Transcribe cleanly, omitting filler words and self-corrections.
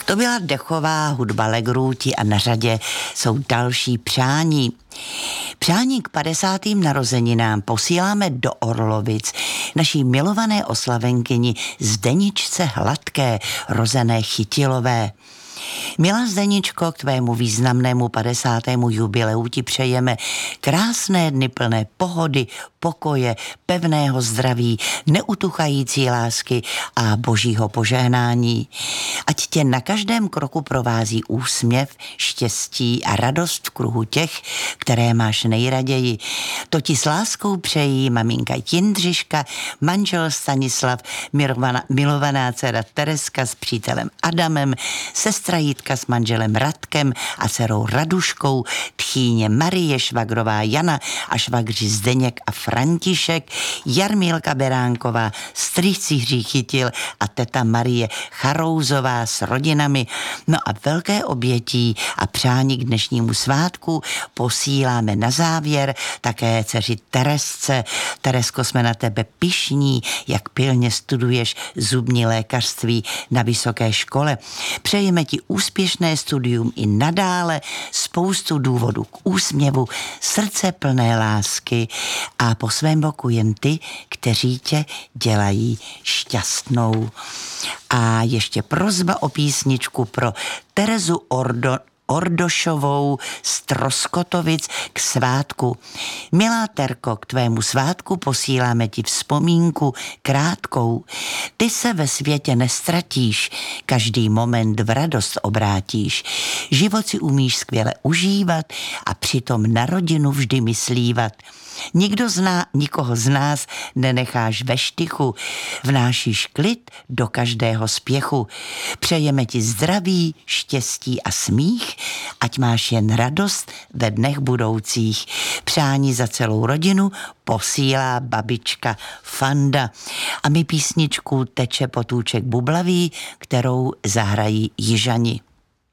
To byla dechová hudba Legrúti a na řadě jsou další přání. Přání k 50. narozeninám posíláme do Orlovic naší milované oslavenkyni Zdeničce Hladké, rozené Chytilové. Milá Zdeničko, k tvému významnému 50. jubileu ti přejeme krásné dny plné pohody, pokoje, pevného zdraví, neutuchající lásky a božího požehnání. Ať tě na každém kroku provází úsměv, štěstí a radost v kruhu těch, které máš nejraději. To ti s láskou přejí maminka Jindřiška, manžel Stanislav, milovaná dcera Tereska s přítelem Adamem, sestra Jitka s manželem Radkem a dcerou Raduškou, tchýně Marie, švagrová Jana a švagři Zdeněk a František, Jarmílka Beránková, strýc Jiří Chytil a teta Marie Charouzová s rodinami. No a velké obětí a přání k dnešnímu svátku posíláme na závěr také dceři Teresce. Teresko, jsme na tebe pyšní, jak pilně studuješ zubní lékařství na vysoké škole. Přejeme ti úspěšné studium i nadále, spoustu důvodů k úsměvu, srdce plné lásky a po svém boku jen ty, kteří tě dělají šťastnou. A ještě prosba o písničku pro Terezu Ordošovou z Troskotovic k svátku. Milá Terko, k tvému svátku posíláme ti vzpomínku krátkou. Ty se ve světě nestratíš, každý moment v radost obrátíš. Život si umíš skvěle užívat a přitom na rodinu vždy myslívat. Nikoho z nás nenecháš ve štychu, vnášíš klid do každého spěchu. Přejeme ti zdraví, štěstí a smích, ať máš jen radost ve dnech budoucích. Přání za celou rodinu posílá babička Fanda. A my písničku Teče potůček bublavý, kterou zahrají Jižani.